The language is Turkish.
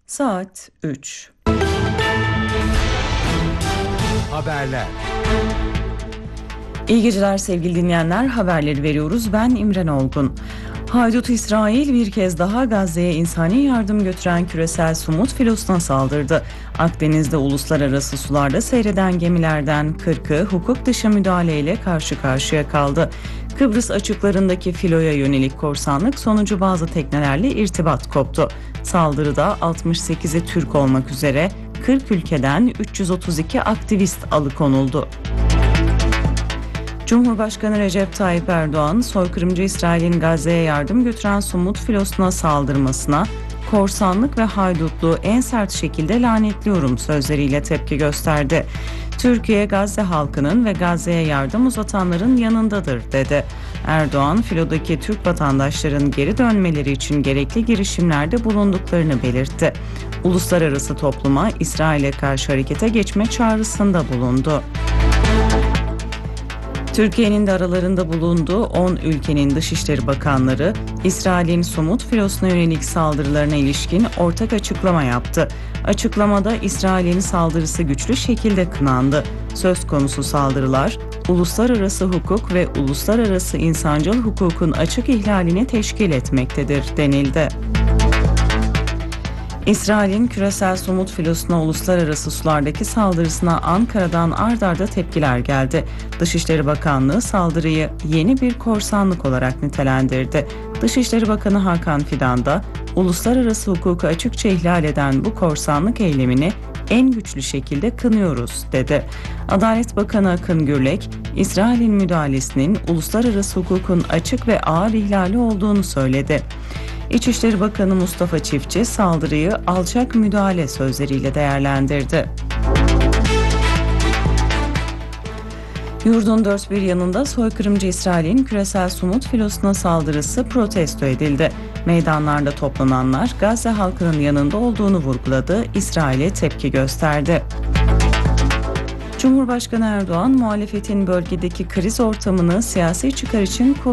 Saat 3. Haberler. İyi geceler sevgili dinleyenler, haberleri veriyoruz. Ben İmren Olgun. Haydut İsrail bir kez daha Gazze'ye insani yardım götüren küresel Sumut filosuna saldırdı. Akdeniz'de uluslararası sularda seyreden gemilerden 40'ı hukuk dışı müdahaleyle karşı karşıya kaldı. Kıbrıs açıklarındaki filoya yönelik korsanlık sonucu bazı teknelerle irtibat koptu. Saldırıda 68'i Türk olmak üzere 40 ülkeden 332 aktivist alıkonuldu. Cumhurbaşkanı Recep Tayyip Erdoğan, soykırımcı İsrail'in Gazze'ye yardım götüren Sumut filosuna saldırmasına korsanlık ve haydutluğu en sert şekilde lanetliyorum sözleriyle tepki gösterdi. Türkiye, Gazze halkının ve Gazze'ye yardım uzatanların yanındadır dedi. Erdoğan, filodaki Türk vatandaşların geri dönmeleri için gerekli girişimlerde bulunduklarını belirtti. Uluslararası topluma İsrail'e karşı harekete geçme çağrısında bulundu. Türkiye'nin de aralarında bulunduğu 10 ülkenin Dışişleri Bakanları, İsrail'in Sumut filosuna yönelik saldırılarına ilişkin ortak açıklama yaptı. Açıklamada İsrail'in saldırısı güçlü şekilde kınandı. Söz konusu saldırılar, uluslararası hukuk ve uluslararası insancıl hukukun açık ihlalini teşkil etmektedir denildi. İsrail'in küresel Sumut filosuna uluslararası sulardaki saldırısına Ankara'dan ard arda tepkiler geldi. Dışişleri Bakanlığı saldırıyı yeni bir korsanlık olarak nitelendirdi. Dışişleri Bakanı Hakan Fidan da uluslararası hukuku açıkça ihlal eden bu korsanlık eylemini en güçlü şekilde kınıyoruz dedi. Adalet Bakanı Akın Gürlek, İsrail'in müdahalesinin uluslararası hukukun açık ve ağır ihlali olduğunu söyledi. İçişleri Bakanı Mustafa Çiftçi saldırıyı alçak müdahale sözleriyle değerlendirdi. Yurdun dört bir yanında soykırımcı İsrail'in küresel Sumut filosuna saldırısı protesto edildi. Meydanlarda toplananlar Gazze halkının yanında olduğunu vurguladı, İsrail'e tepki gösterdi. Cumhurbaşkanı Erdoğan, muhalefetin bölgedeki kriz ortamını siyasi çıkar için